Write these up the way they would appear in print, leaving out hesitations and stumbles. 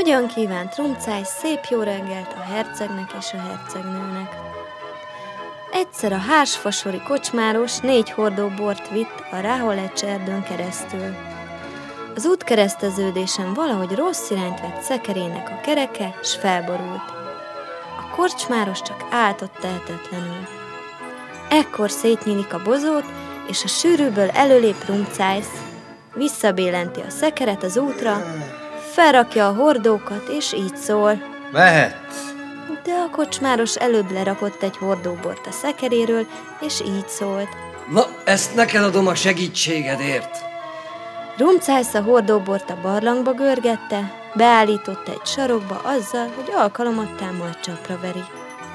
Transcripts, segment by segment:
Hogyan kívánt Rumcáj szép jó reggelt a hercegnek és a hercegnőnek. Egyszer a hársfasori kocsmáros 4 hordó bort vitt a Ráholecs erdőn keresztül. Az útkereszteződésen valahogy rossz irányt vett szekerének a kereke, s felborult. A kocsmáros csak állt ott tehetetlenül. Ekkor szétnyílik a bozót, és a sűrűből előlép Rumcájsz, visszabélenti a szekeret az útra, felrakja a hordókat, és így szól. Mehetsz! De a kocsmáros előbb lerakott egy hordóbort a szekeréről, és így szólt. Na, ezt neked adom a segítségedért. Rumcájsz a hordóbort a barlangba görgette, beállította egy sarokba azzal, hogy alkalomattán majd csapra veri.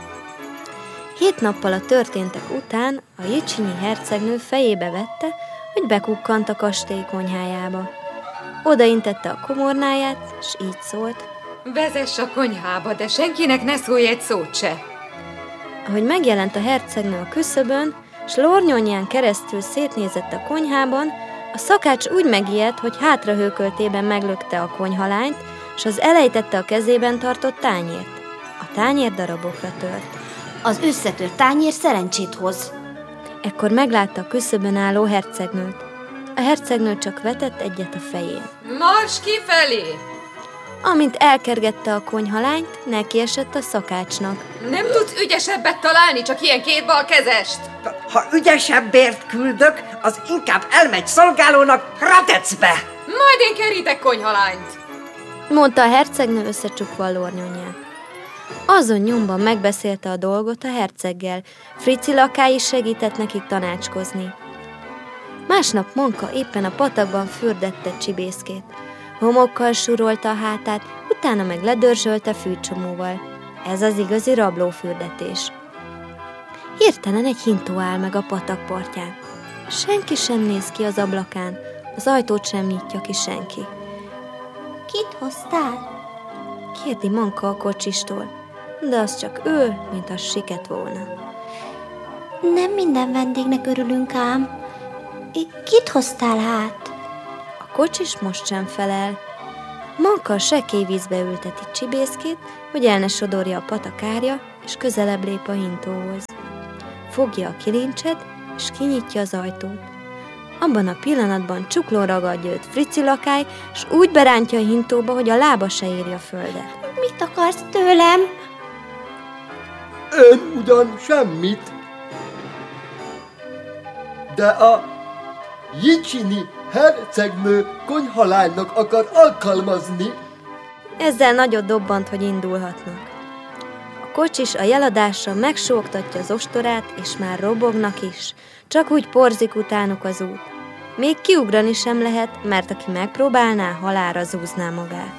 7 nappal a történtek után a Jicsinyi hercegnő fejébe vette, hogy bekukkant a kastély konyhájába. Odaintette a komornáját, s így szólt. Vezess a konyhába, de senkinek ne szólj egy szót se. Ahogy megjelent a hercegnő a küszöbön, s lornyonján keresztül szétnézett a konyhában, a szakács úgy megijedt, hogy hátrahőköltében meglökte a konyhalányt, s az elejtette a kezében tartott tányért. A tányér darabokra tört. Az összetört tányér szerencsét hoz. Ekkor meglátta a küszöbön álló hercegnőt. A hercegnő csak vetett egyet a fején. Mars kifelé! Amint elkergette a konyhalányt, nekiesett a szakácsnak. Nem tudsz ügyesebbet találni, csak ilyen 2 balkezest? Ha ügyesebbért küldök, az inkább elmegy szolgálónak Ratecbe. Majd én kerítek konyhalányt, mondta a hercegnő összecsukva a lornyonját. Azon nyomban megbeszélte a dolgot a herceggel, Frici lakái is segített nekik tanácskozni. Másnap Manka éppen a patakban fürdette Csibészkét. Homokkal súrolta a hátát, utána meg ledörzsölte fűcsomóval. Ez az igazi rablófürdetés. Hirtelen egy hintó áll meg a patak partján. Senki sem néz ki az ablakán, az ajtót sem nyitja ki senki. Kit hoztál? Kérdi Manka a kocsistól, de az csak ő, mint az siket volna. Nem minden vendégnek örülünk ám. Kit hoztál hát? A kocsis most sem felel. Manka a sekély vízbe ülteti Csibészkét, hogy el ne sodorja a patakárja, és közelebb lép a hintóhoz. Fogja a kilincset, és kinyitja az ajtót. Abban a pillanatban csuklón ragadja őt Frici lakály, és úgy berántja a hintóba, hogy a lába se éri a földet. Mit akarsz tőlem? Én ugyan semmit, de a Jicsinyi hercegnő konyhalánynak akar alkalmazni. Ezzel nagyot dobbant, hogy indulhatnak. A kocsis a jeladásra megsógtatja az ostorát, és már robognak is. Csak úgy porzik utánuk az út. Még kiugrani sem lehet, mert aki megpróbálná, halálra zúzná magát.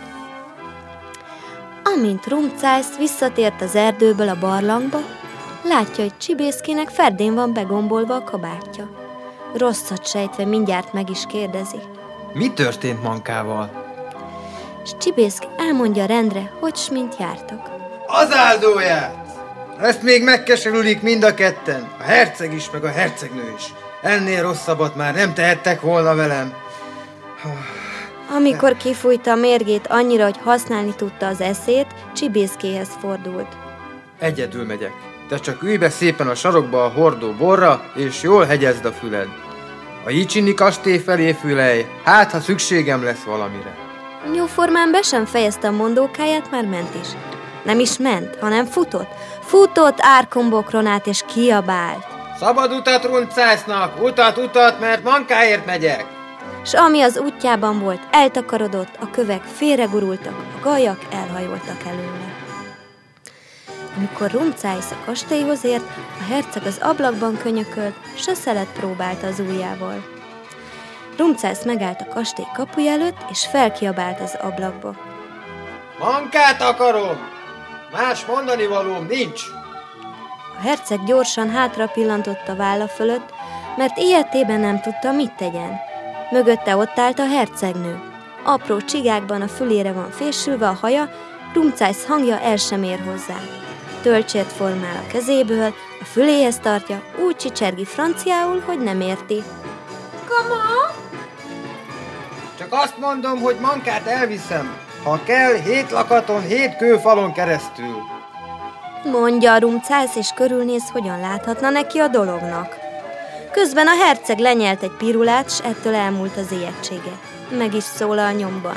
Amint Rumcájsz visszatért az erdőből a barlangba, látja, hogy Csibészkének ferdén van begombolva a kabátja. Rosszat sejtve mindjárt meg is kérdezi. Mi történt Mankával? És Csibészk elmondja rendre, hogy s mint jártak. Az áldóját! Ezt még megkeserülik mind a ketten, a herceg is, meg a hercegnő is. Ennél rosszabbat már nem tehettek volna velem. Amikor kifújta a mérgét annyira, hogy használni tudta az eszét, Csibészkéhez fordult. Egyedül megyek. Te csak ülj be szépen a sarokba a hordó borra, és jól hegyezd a füled. A Jicsinyi kastély felé fülelj, hát ha szükségem lesz valamire. Jóformán be sem fejezte a mondókáját, már ment is. Nem is ment, hanem futott. Futott árkombokron át, és kiabált. Szabad utat Rumcájsznak, utat, mert Mankáért megyek. S ami az útjában volt, eltakarodott, a kövek félregurultak, a gajak elhajoltak előle. Amikor Rumcájsz a kastélyhoz ért, a herceg az ablakban könyökölt, s a szelet próbálta az ujjával. Rumcájsz megállt a kastély kapuja előtt, és felkiabált az ablakba. Mankát akarom! Más mondani valóm nincs! A herceg gyorsan hátra pillantott a válla fölött, mert ilyetében nem tudta, mit tegyen. Mögötte ott állt a hercegnő. Apró csigákban a fülére van fésülve a haja, Rumcájsz hangja el sem ér hozzá. Tölcsért formál a kezéből, a füléhez tartja, úgy csicsergi franciául, hogy nem érti. Kama? Csak azt mondom, hogy Mankát elviszem. Ha kell, 7 lakaton, 7 kőfalon keresztül. Mondja a Rumcász, és körülnéz, hogyan láthatna neki a dolognak. Közben a herceg lenyelt egy pirulát, s ettől elmúlt az ijegysége. Meg is szólal nyomban.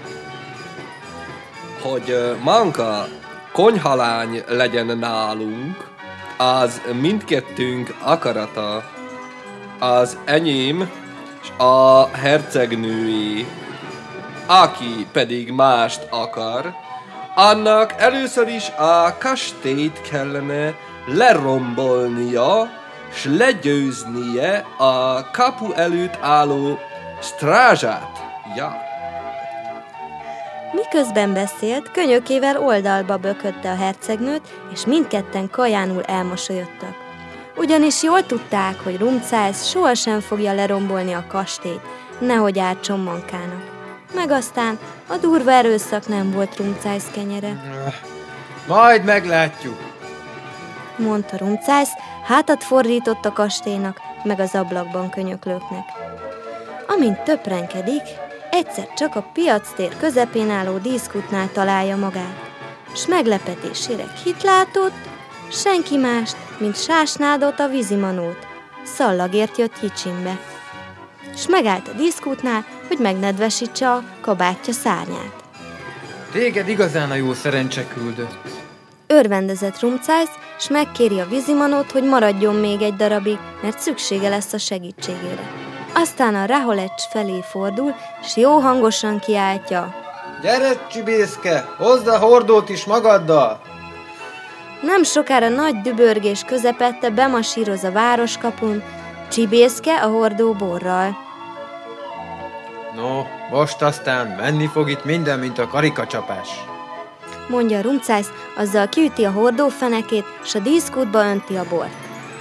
Hogy Manka konyhalány legyen nálunk, az mindkettőnk akarata. Az enyém és a hercegnői. Aki pedig mást akar, annak először is a kastélyt kellene lerombolnia, s legyőznie a kapu előtt álló strázsát. Ja. Miközben beszélt, könyökével oldalba bökötte a hercegnőt, és mindketten kajánul elmosolyodtak. Ugyanis jól tudták, hogy Rumcász sohasem fogja lerombolni a kastélyt, nehogy ártson Mankának. Meg aztán a durva erőszak nem volt Rumcász kenyere. Majd meglátjuk, Mondta Rumcász, hátat fordított a kastélynak, meg az ablakban könyöklőknek. Amint töprenkedik, egyszer csak a piactér közepén álló díszkutnál találja magát, s meglepetésére kit látott? Senki mást, mint Sásnádot, a vízimanót. Szallagért jött Jicsinbe. S megállt a díszkútnál, hogy megnedvesítse a kabátja szárnyát. téged igazán a jó szerencse küldött. Örvendezett Rumcász, s megkéri a vízimanót, hogy maradjon még egy darabig, mert szüksége lesz a segítségére. Aztán a Raholecs felé fordul, s jó hangosan kiáltja. Gyere, Csibészke, hozd a hordót is magaddal! Nem sokára nagy dübörgés közepette bemasíroz a városkapun, Csibészke a hordó borral. No, most aztán menni fog itt minden, mint a karikacsapás. Mondja Rumcász, azzal kiüti a hordófenekét, s a díszkútba önti a bort.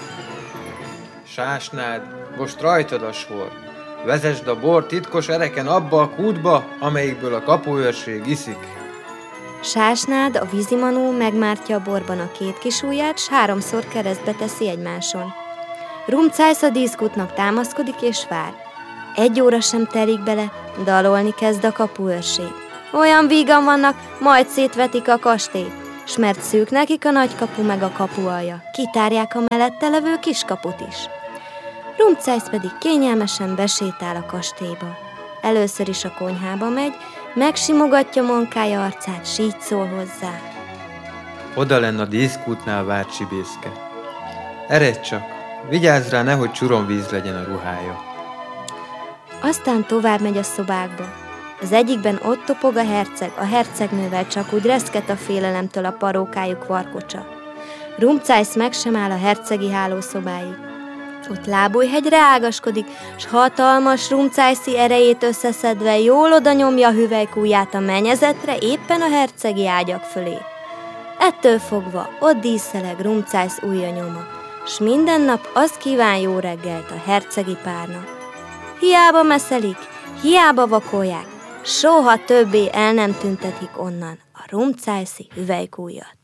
Sásnád, most rajtad a sor. Vezesd a bort titkos ereken abba a kútba, amelyikből a kapuőrség iszik. Sásnád, a vízimanó megmártja a borban a két kis ujját, s 3-szor keresztbe teszi egymáson. Rumcász a díszkútnak támaszkodik és vár. 1 óra sem telik bele, dalolni kezd a kapuőrség. Olyan vígan vannak, majd szétvetik a kastélyt, s mert szűk nekik a nagy kapu meg a kapualja, kitárják a mellette levő kiskaput is. Rumcász pedig kényelmesen besétál a kastélyba. Először is a konyhába megy, megsimogatja Mankája arcát, s így szól hozzá. Oda lenn a díszkútnál vár Csibészke. Eredj csak, vigyázz rá, nehogy csuromvíz legyen a ruhája. Aztán tovább megy a szobákba. Az egyikben ott topog a hercegnővel csak úgy reszket a félelemtől a parókájuk varkocsa. Rumcász meg sem áll a hercegi hálószobáig. Ott Lábújhegyre ágaskodik, s hatalmas Rumcászi erejét összeszedve jól oda nyomja a hüvelykújját a mennyezetre éppen a hercegi ágyak fölé. Ettől fogva ott díszeleg Rumcász ujja nyoma, s minden nap azt kíván jó reggelt a hercegi párnak. Hiába meszelik, hiába vakolják, soha többé el nem tüntetik onnan a Rumcászi hüvelykújjat.